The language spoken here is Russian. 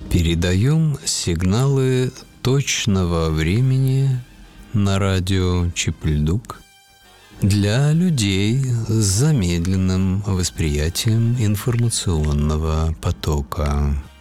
Передаем сигналы точного времени на радио Чипльдук для людей с замедленным восприятием информационного потока.